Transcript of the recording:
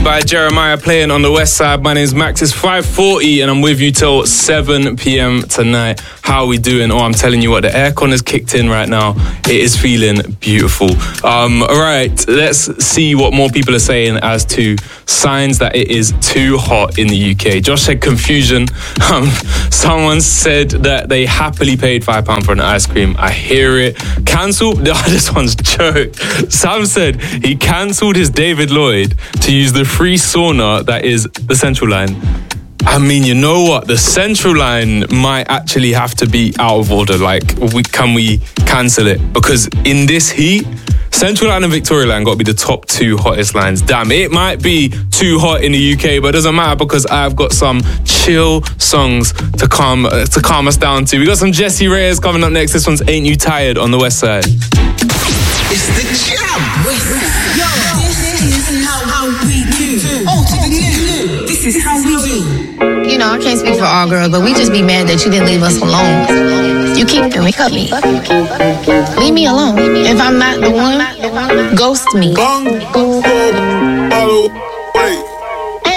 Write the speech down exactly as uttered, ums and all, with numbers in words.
by Jeremiah playing on the West Side. My name's Max. It's five forty and I'm with you till seven p.m. tonight. How are we doing? Oh, I'm telling you what, the aircon has kicked in right now. It is feeling beautiful. Um, all right, let's see what more people are saying as to signs that it is too hot in the U K. Josh said confusion. Um, someone said that they happily paid five pounds for an ice cream. I hear it. Cancel. Oh, this one's a joke. Sam said he cancelled his David Lloyd to use the free sauna that is the Central Line. I mean, you know what? The Central Line might actually have to be out of order. Like, we, can we cancel it? Because in this heat, Central Line and Victoria Line got to be the top two hottest lines. Damn, it might be too hot in the U K, but it doesn't matter because I've got some chill songs to calm uh, to calm us down to. We got some Jessie Reyes coming up next. This one's Ain't You Tired on the West Side. It's the jam. Yo, this is how, how we do. Oh, to the new. This is how we do. You know, I can't speak for all girls, but we just be mad that you didn't leave us alone. You keep me, cut me. Leave me alone. If I'm not the one, ghost me. Bang, boom, boom, wait.